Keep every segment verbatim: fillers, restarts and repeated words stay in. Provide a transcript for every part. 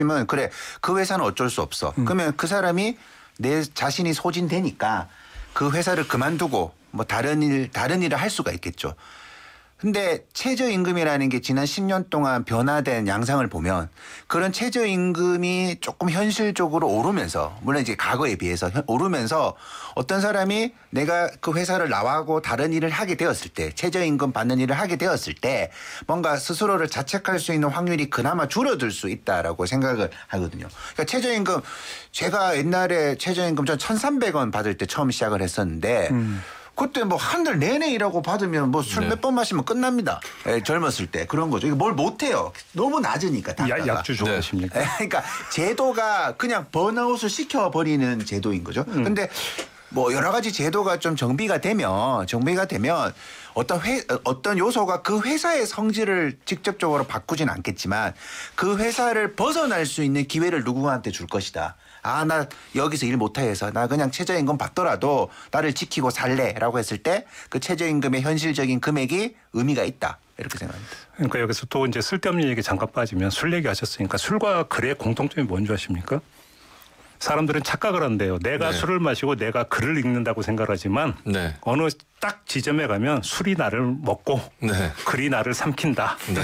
면 그래 그 회사는 어쩔 수 없어. 음. 그러면 그 사람이 내 자신이 소진되니까 그 회사를 그만두고 뭐 다른 일 다른 일을 할 수가 있겠죠. 근데 최저임금이라는 게 지난 십 년 동안 변화된 양상을 보면 그런 최저임금이 조금 현실적으로 오르면서 물론 이제 과거에 비해서 오르면서 어떤 사람이 내가 그 회사를 나가고 다른 일을 하게 되었을 때 최저임금 받는 일을 하게 되었을 때 뭔가 스스로를 자책할 수 있는 확률이 그나마 줄어들 수 있다라고 생각을 하거든요. 그러니까 최저임금 제가 옛날에 최저임금 전 천삼백 원 받을 때 처음 시작을 했었는데 음. 그때 뭐 한 달 내내 일하고 받으면 뭐 술 몇 번 네. 마시면 끝납니다. 예, 젊었을 때 그런 거죠. 이거 뭘 못해요. 너무 낮으니까. 야, 약주 좋아하십니까? 네. 그러니까 제도가 그냥 번아웃을 시켜버리는 제도인 거죠. 음. 근데 뭐 여러 가지 제도가 좀 정비가 되면 정비가 되면 어떤 회 어떤 요소가 그 회사의 성질을 직접적으로 바꾸진 않겠지만 그 회사를 벗어날 수 있는 기회를 누구한테 줄 것이다. 아, 나 여기서 일 못해서 나 그냥 최저임금 받더라도 나를 지키고 살래라고 했을 때 그 최저임금의 현실적인 금액이 의미가 있다. 이렇게 생각합니다. 그러니까 여기서 또 이제 쓸데없는 얘기 잠깐 빠지면 술 얘기하셨으니까 술과 글의 공통점이 뭔지 아십니까? 사람들은 착각을 한대요. 내가 네. 술을 마시고 내가 글을 읽는다고 생각하지만 네. 어느 딱 지점에 가면 술이 나를 먹고 네. 글이 나를 삼킨다. 네.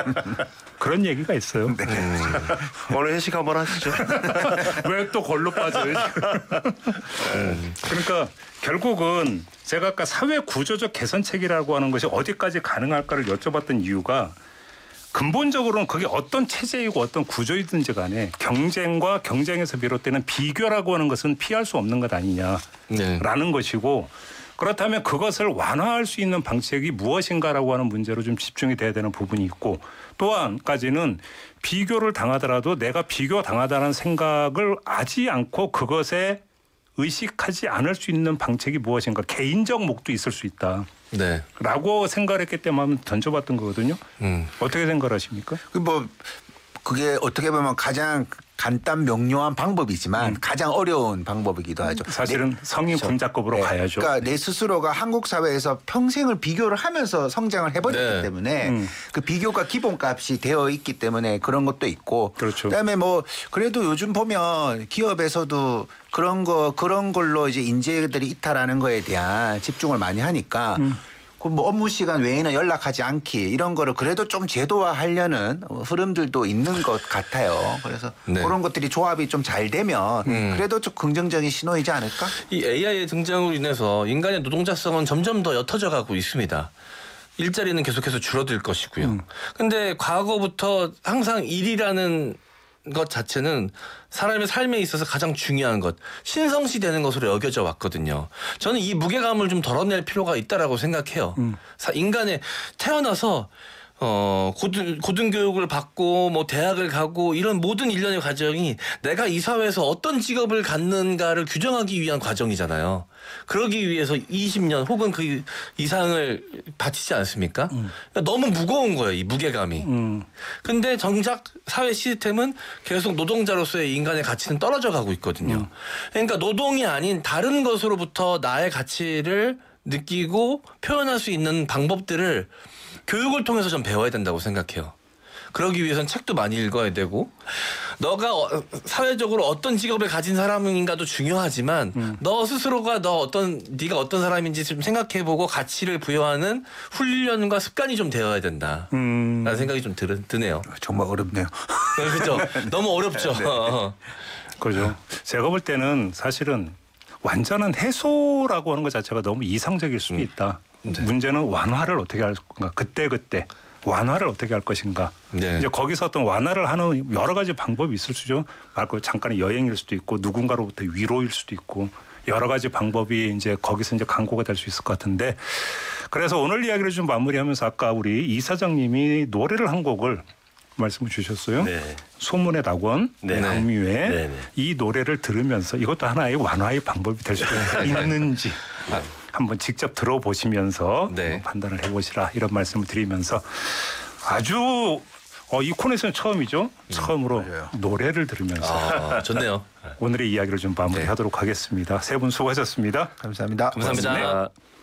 그런 얘기가 있어요. 네. 음. 오늘 회식 한번 하시죠. 왜 또 걸로 빠져요? 음. 그러니까 결국은 제가 아까 사회 구조적 개선책이라고 하는 것이 어디까지 가능할까를 여쭤봤던 이유가 근본적으로는 그게 어떤 체제이고 어떤 구조이든지 간에 경쟁과 경쟁에서 비롯되는 비교라고 하는 것은 피할 수 없는 것 아니냐라는 네. 것이고 그렇다면 그것을 완화할 수 있는 방책이 무엇인가라고 하는 문제로 좀 집중이 돼야 되는 부분이 있고 또 한 가지는 비교를 당하더라도 내가 비교당하다는 생각을 하지 않고 그것에 의식하지 않을 수 있는 방책이 무엇인가 개인적 목도 있을 수 있다. 네. 라고 생각을 했기 때문에 한번 던져봤던 거거든요. 음. 어떻게 생각하십니까? 그 뭐 그게 어떻게 보면 가장 간단 명료한 방법이지만 음. 가장 어려운 방법이기도 하죠. 사실은 내, 성인 군자급으로 네. 가야죠. 그러니까 내 스스로가 한국 사회에서 평생을 비교를 하면서 성장을 해버렸기 네. 때문에 음. 그 비교가 기본값이 되어 있기 때문에 그런 것도 있고 그렇죠. 그다음에 뭐 그래도 요즘 보면 기업에서도 그런 거 그런 걸로 이제 인재들이 이탈하는 거에 대한 집중을 많이 하니까 음. 뭐 업무 시간 외에는 연락하지 않기 이런 거를 그래도 좀 제도화하려는 흐름들도 있는 것 같아요. 그래서 네. 그런 것들이 조합이 좀 잘 되면 음. 그래도 좀 긍정적인 신호이지 않을까? 이 에이아이의 등장으로 인해서 인간의 노동자성은 점점 더 옅어져 가고 있습니다. 일자리는 계속해서 줄어들 것이고요. 음. 근데 과거부터 항상 일이라는 것 자체는 사람의 삶에 있어서 가장 중요한 것, 신성시 되는 것으로 여겨져 왔거든요. 저는 이 무게감을 좀 덜어낼 필요가 있다라고 생각해요. 음. 인간의 태어나서 어, 고등, 고등교육을 받고 뭐 대학을 가고 이런 모든 일련의 과정이 내가 이 사회에서 어떤 직업을 갖는가를 규정하기 위한 과정이잖아요. 그러기 위해서 이십 년 혹은 그 이상을 바치지 않습니까? 음. 그러니까 너무 무거운 거예요, 이 무게감이. 음. 근데 정작 사회 시스템은 계속 노동자로서의 인간의 가치는 떨어져 가고 있거든요. 음. 그러니까 노동이 아닌 다른 것으로부터 나의 가치를 느끼고 표현할 수 있는 방법들을 교육을 통해서 좀 배워야 된다고 생각해요. 그러기 위해서는 책도 많이 읽어야 되고 너가 어, 사회적으로 어떤 직업을 가진 사람인가도 중요하지만 음. 너 스스로가 너 어떤 네가 어떤 사람인지 좀 생각해보고 가치를 부여하는 훈련과 습관이 좀 되어야 된다. 음. 라는 생각이 좀 드, 드네요. 정말 어렵네요. 그렇죠. 너무 어렵죠. 네. 그렇죠. 제가 볼 때는 사실은 완전한 해소라고 하는 것 자체가 너무 이상적일 수도 음. 있다. 네. 문제는 완화를 어떻게 할 건가. 그때 그때 완화를 어떻게 할 것인가. 네. 이제 거기서 어떤 완화를 하는 여러 가지 방법이 있을 수죠. 말고 잠깐의 여행일 수도 있고 누군가로부터 위로일 수도 있고 여러 가지 방법이 이제 거기서 이제 강구가 될 수 있을 것 같은데 그래서 오늘 이야기를 좀 마무리하면서 아까 우리 이 사장님이 노래를 한 곡을 말씀을 주셨어요. 네. 소문의 낙원, 네. 강미회 네. 이 노래를 들으면서 이것도 하나의 완화의 방법이 될 수 있는지 한번 직접 들어보시면서 네. 판단을 해보시라 이런 말씀을 드리면서 아주 어, 이 코너에서는 처음이죠. 음, 처음으로 맞아요. 노래를 들으면서 아, 좋네요. 오늘의 이야기를 좀 마무리하도록 네. 하겠습니다. 세 분 수고하셨습니다. 감사합니다. 감사합니다. 고맙습니다.